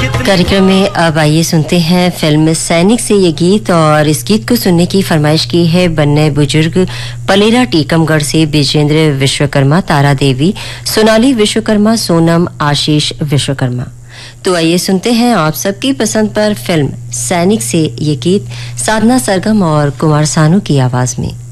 कार्यक्रम में अब आइए सुनते हैं फिल्म सैनिक से ये गीत। और इस गीत को सुनने की फरमाइश की है बन्ने बुजुर्ग पलेरा टीकमगढ़ से विजेंद्र विश्वकर्मा, तारा देवी, सोनाली विश्वकर्मा, सोनम, आशीष विश्वकर्मा। तो आइए सुनते हैं आप सबकी पसंद पर फिल्म सैनिक से ये गीत साधना सरगम और कुमार सानू की आवाज में।